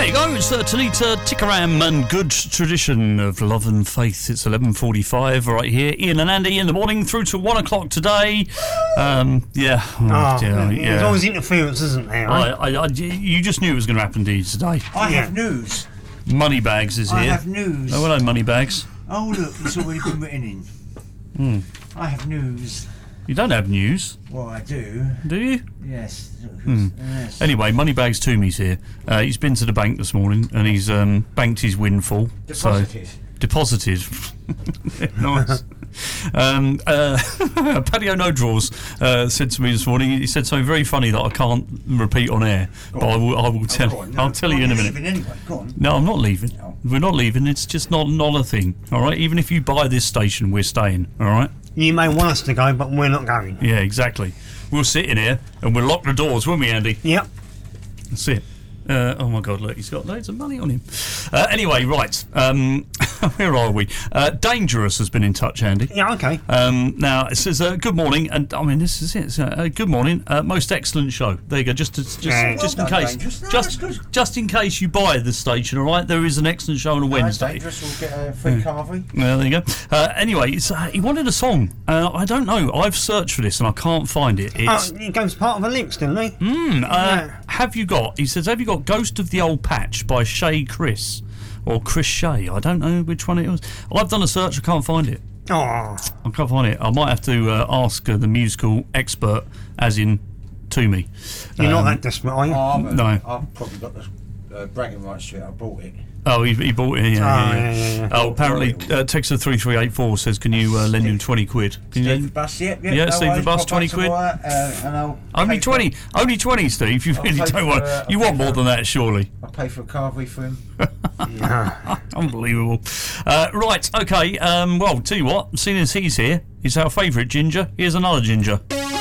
There you go, it's Tanita Tikaram and Good Tradition of Love and Faith. It's 11:45 right here. Ian and Andy in the morning through to 1 o'clock today. Dear, There's always interference, isn't there? you just knew it was going to happen to you today. I have news. Moneybags is here. I have news. Oh, hello, Moneybags. Oh, look, it's already been written in. I have news. You don't have news. Well, I do. Do you? Yes. Yes. Anyway, Moneybags Toomey's here. He's been to the bank this morning and he's banked his windfall. Deposited. Deposited. Nice. Paddy O'Nodraws said to me this morning, he said something very funny that I can't repeat on air, but I will tell. I'll tell you in a minute. Anyway. Go on. No, I'm not leaving. No. We're not leaving. It's just not a thing. All right. Even if you buy this station, we're staying. All right. You may want us to go, but we're not going. Yeah, exactly. We'll sit in here and we'll lock the doors, won't we, Andy? Yep. That's it. Oh my God! Look, he's got loads of money on him. Anyway, right. Where are we? Dangerous has been in touch, Andy. Yeah, okay. Now it says good morning, and I mean this is it. So, good morning, most excellent show. There you go. Just in case, just in case you buy this station, all right. There is an excellent show on a Wednesday. Dangerous will get a free carvery. Well, there you go. Anyway, he wanted a song. I don't know. I've searched for this and I can't find it. It goes part of a link, didn't he? Have you got? He says, have you got Ghost of the Old Patch by Shay Chris or Chris Shay? I don't know which one it was. I've done a search. I can't find it. Oh, I can't find it. I might have to ask the musical expert, as in Toomey. you're not that desperate, are you? No. I've probably got the bragging rights to it. I bought it. Oh, he bought it. Yeah. Yeah. Oh, apparently, Texter 3384 says, "Can you lend him 20 quid?" Can you Steve lend? the bus, yep. Yeah, no Steve the worries, bus, pop 20 up quid. tomorrow, and I'll Only pay 20. Only 20, Steve. You really pay don't want. for, You want more than that, surely. I'll pay for a carvery for him. Unbelievable. Right, okay. Well, tell you what, seeing as he's here, he's our favourite ginger. Here's another ginger.